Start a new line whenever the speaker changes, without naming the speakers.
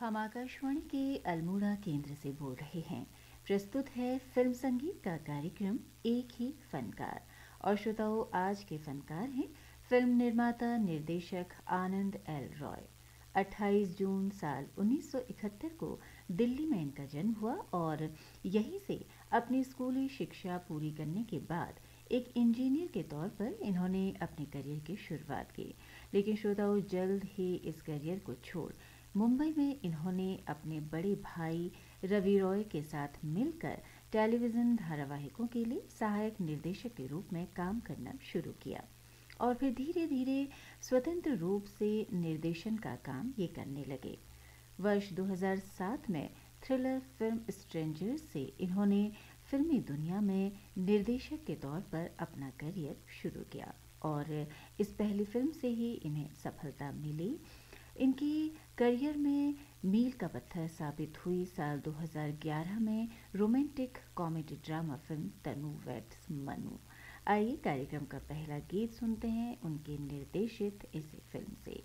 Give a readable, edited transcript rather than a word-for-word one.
हम आकाशवाणी के अल्मोड़ा केंद्र से बोल रहे हैं। प्रस्तुत है फिल्म संगीत का कार्यक्रम एक ही फनकार। और श्रोताओं, आज के फनकार हैं फिल्म निर्माता निर्देशक आनंद एल रॉय। 28 जून साल 1971 को दिल्ली में इनका जन्म हुआ और यहीं से अपनी स्कूली शिक्षा पूरी करने के बाद एक इंजीनियर के तौर पर इन्होंने अपने करियर की शुरुआत की। लेकिन श्रोताओं, जल्द ही इस करियर को छोड़ मुंबई में इन्होंने अपने बड़े भाई रवि रॉय के साथ मिलकर टेलीविज़न धारावाहिकों के लिए सहायक निर्देशक के रूप में काम करना शुरू किया और फिर धीरे धीरे स्वतंत्र रूप से निर्देशन का काम ये करने लगे। वर्ष 2007 में थ्रिलर फिल्म स्ट्रेंजर्स से इन्होंने फिल्मी दुनिया में निर्देशक के तौर पर अपना करियर शुरू किया और इस पहली फिल्म से ही इन्हें सफलता मिली। इनकी करियर में मील का पत्थर साबित हुई साल 2011 में रोमांटिक कॉमेडी ड्रामा फिल्म तनु वेड्स मनु। आइए कार्यक्रम का पहला गीत सुनते हैं उनके निर्देशित इस फिल्म से।